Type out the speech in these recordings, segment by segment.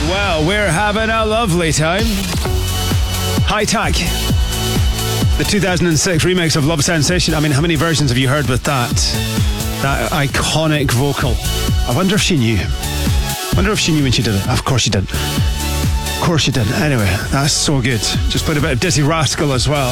Well, we're having a lovely time. High Tack, the 2006 remix of Love Sensation. I mean, how many versions have you heard with that iconic vocal? I wonder if she knew. I wonder if she knew when she did it. Of course she didn't. Of course you didn't. Anyway, that's so good. Just played a bit of Dizzy Rascal as well.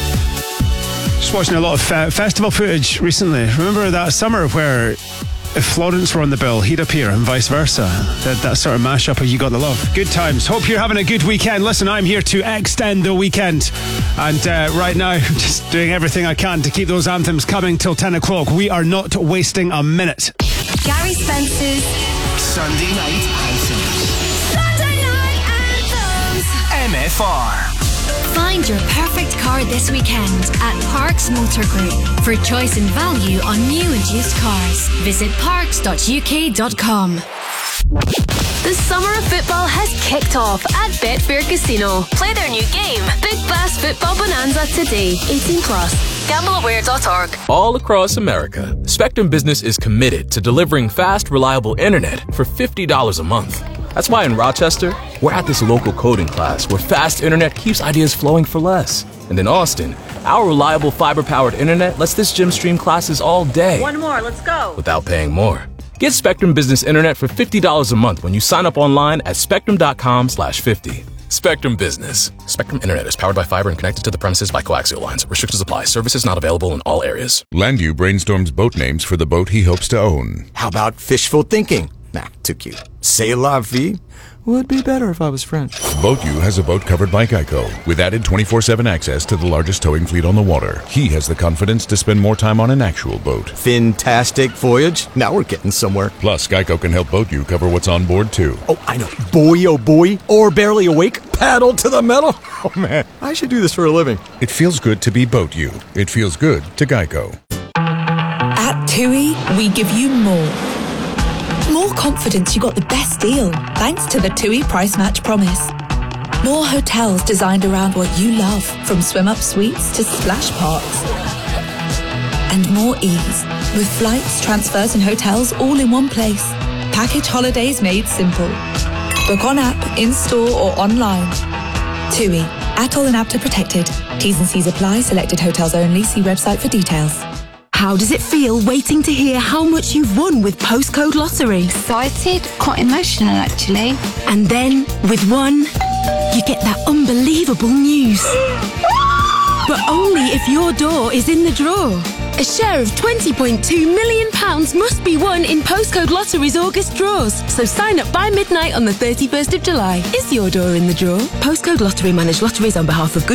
Just watching a lot of festival footage recently. Remember that summer where if Florence were on the bill, he'd appear and vice versa. That sort of mashup of You Got the Love. Good times. Hope you're having a good weekend. Listen, I'm here to extend the weekend. And right now, I'm just doing everything I can to keep those anthems coming till 10 o'clock. We are not wasting a minute. Gary Spencer's Sunday Night Anthems. Sunday Night Anthems. MFR. Find your perfect car this weekend at Parks Motor Group. For choice and value on new and used cars, visit parks.uk.com. The summer of football has kicked off at Betfair Casino. Play their new game, Big Bass Football Bonanza, today. 18 plus. GambleAware.org. All across America, Spectrum Business is committed to delivering fast, reliable internet for $50 a month. That's why in Rochester, we're at this local coding class where fast internet keeps ideas flowing for less. And in Austin, our reliable fiber-powered internet lets this gym stream classes all day. One more, let's go. Without paying more. Get Spectrum Business Internet for $50 a month when you sign up online at spectrum.com/50. Spectrum Business. Spectrum Internet is powered by fiber and connected to the premises by coaxial lines. Restrictions apply. Services not available in all areas. Landu brainstorms boat names for the boat he hopes to own. How about fishful thinking? Nah, too cute. C'est la vie would be better if I was French. BoatU has a boat covered by Geico with added 24/7 access to the largest towing fleet on the water. He has the confidence to spend more time on an actual boat. Fantastic voyage. Now we're getting somewhere. Plus, Geico can help BoatU cover what's on board too. Oh, I know. Boy, oh boy. Or barely awake. Paddle to the metal. Oh man, I should do this for a living. It feels good to be BoatU. It feels good to Geico. At TUI, we give you more. More confidence you got the best deal, thanks to the TUI Price Match Promise. More hotels designed around what you love, from swim-up suites to splash parks. And more ease, with flights, transfers and hotels all in one place. Package holidays made simple. Book on app, in-store or online. TUI, ATOL and APTA protected. T's and C's apply, selected hotels only. See website for details. How does it feel waiting to hear how much you've won with Postcode Lottery? Excited, quite emotional actually. And then, with one, you get that unbelievable news. But only if your door is in the draw. A share of £20.2 million must be won in Postcode Lottery's August draws. So sign up by midnight on the 31st of July. Is your door in the draw? Postcode Lottery manage lotteries on behalf of